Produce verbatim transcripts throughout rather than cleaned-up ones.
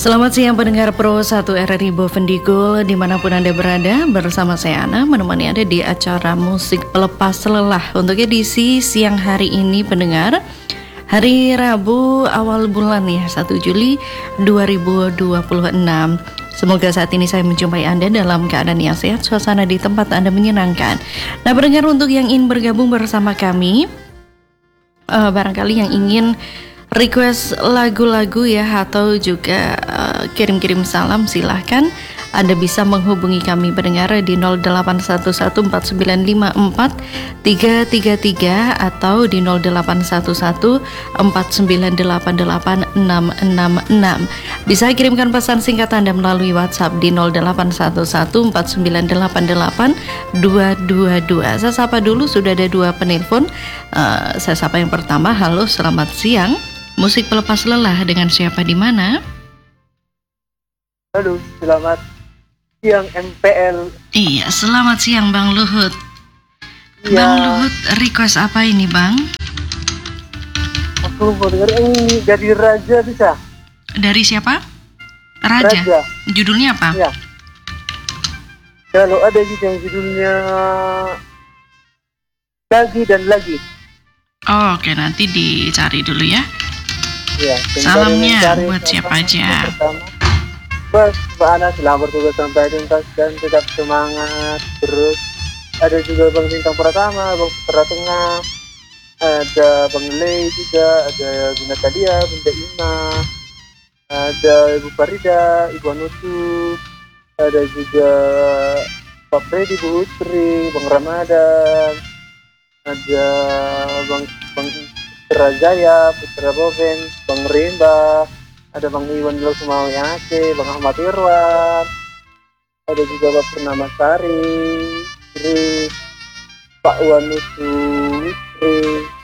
Selamat siang pendengar Pro satu R R I Bovendigul dimanapun Anda berada. Bersama saya Ana menemani Anda di acara musik pelepas lelah untuk edisi siang hari ini pendengar. Hari Rabu awal bulan ya, satu Juli dua ribu dua puluh enam. Semoga saat ini saya menjumpai Anda dalam keadaan yang sehat, suasana di tempat Anda menyenangkan. Nah pendengar, untuk yang ingin bergabung bersama kami, uh, barangkali yang ingin request lagu-lagu ya, atau juga uh, kirim-kirim salam, silahkan Anda bisa menghubungi kami pendengar di nol delapan satu satu empat sembilan lima empat tiga tiga tiga atau di nol delapan satu satu empat sembilan delapan delapan enam enam enam. Bisa kirimkan pesan singkat Anda melalui WhatsApp di nol delapan satu satu empat sembilan delapan delapan dua dua dua. Saya sapa dulu, sudah ada dua penelpon. uh, Saya sapa yang pertama. Halo, selamat siang. Musik pelepas lelah dengan siapa, di mana? Halo, selamat siang M P L. Iya, selamat siang Bang Luhut. Ya. Bang Luhut, request apa ini Bang? Aku mau dengar ini dari Raja, bisa? Dari siapa? Raja. Raja. Judulnya apa? Ya. Kalau ada gitu yang judulnya Lagi dan Lagi. Oh, oke, nanti dicari dulu ya. Ya, salamnya buat siapa aja? Buat Mbak Ana, selamat bertugas sampai tuntas dan tetap semangat terus. Ada juga Bang Bintang Pratama, Bang Putra Tengah, ada Bang Lei juga, ada Bunda Tadia, Bunda Ima, ada Ibu Farida, Ibu Anutu, ada juga Pak Freddy, Bu Utri, Bang Ramadan, ada Bang Bang Putra Jaya, Putra Boven, Bang Rimba, ada Bang Iwan Dulu Sumawi Aceh, Bang Ahmad Irwan, ada juga Pak Purnama Sari, Istri, Pak Wanusu Istri,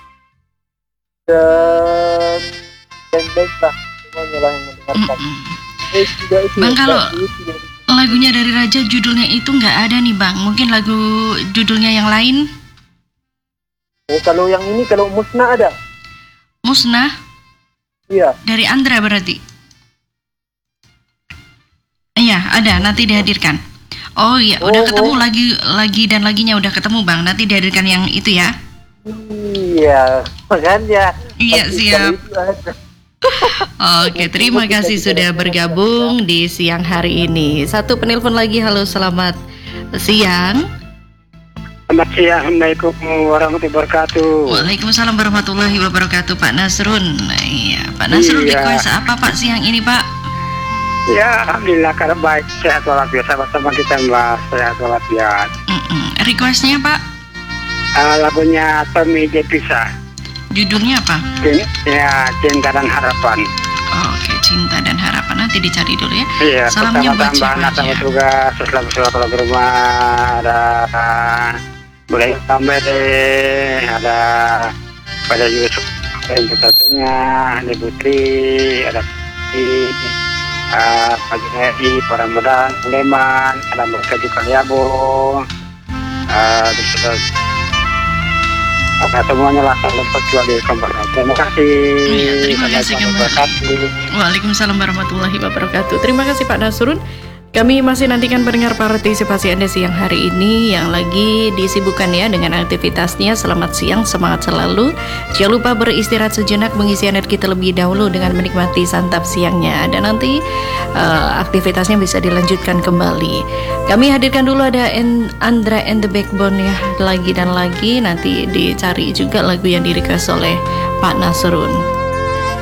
dan dan baiklah semuanya lah yang mendengarkan. Mm-hmm. Eh, juga itu, Bang, ya, kalau itu, ya. lagunya dari Raja judulnya itu nggak ada nih Bang. Mungkin lagu judulnya yang lain? Oh, kalau yang ini, kalau Musnah ada? Musnah? Iya. Dari Andra berarti? Iya, ada, nanti dihadirkan. Oh iya, Oh, udah ketemu oh. lagi lagi dan laginya udah ketemu Bang. Nanti dihadirkan yang itu ya. Iya, makanya. Iya, pasti siap. kalau itu ada. Oke, terima kasih sudah bergabung di siang hari ini. Satu penelpon lagi. Halo, selamat siang. Selamat siang, Assalamualaikum warahmatullahi wabarakatuh. Waalaikumsalam warahmatullahi wabarakatuh, Pak Nasrun. Iya, Pak Nasrun, Iya. request apa Pak siang ini Pak? Ya, alhamdulillah karena baik, sehat walafiat, sama-sama kita Mbak, sehat walafiat. Mm-mm. Requestnya Pak? Uh, lagunya Tommy Jepisa, Judulnya apa? ya Cinta dan Harapan. Oke, Cinta dan Harapan, nanti dicari dulu ya. Iya, Salamnya buat siapa pertama-tama sama aja? juga selalu selalu kalau ke rumah ada mulai sampai deh, ada pada Yusuf yang kita tengah, ada Putri, ada Putri, uh, Pagi Hedi, Pak Ramadan, Leman, ada mereka juga Liabo, uh, terus apa semuanya lah kalau kecuali kembali. Terima kasih. Iya, terima kasih kembali. Kasih. Waalaikumsalam warahmatullahi wabarakatuh. Terima kasih Pak Nasrun. Kami masih nantikan pendengar partisipasi Anda siang hari ini yang lagi disibukkan ya dengan aktivitasnya. Selamat siang, semangat selalu. Jangan lupa beristirahat sejenak, mengisi energi terlebih dahulu dengan menikmati santap siangnya. Dan nanti uh, aktivitasnya bisa dilanjutkan kembali. Kami hadirkan dulu ada Andra and the Backbone ya, lagi dan lagi. Nanti dicari juga lagu yang di-request oleh Pak Nasrun.